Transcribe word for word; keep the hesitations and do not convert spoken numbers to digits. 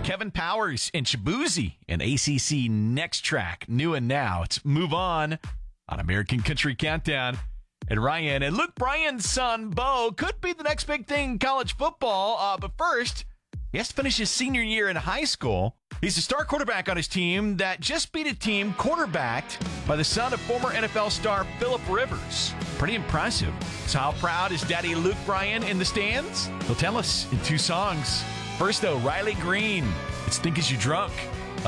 Kevin Powers and Shabuzi and A C C Next Track, new and now. It's Move On on American Country Countdown. And Ryan and Luke Bryan's son, Bo, could be the next big thing in college football. Uh, but first, he has to finish his senior year in high school. He's the star quarterback on his team that just beat a team quarterbacked by the son of former N F L star Phillip Rivers. Pretty impressive. So how proud is Daddy Luke Bryan in the stands? He'll tell us in two songs. First, though, Riley Green. It's Think Is You Drunk.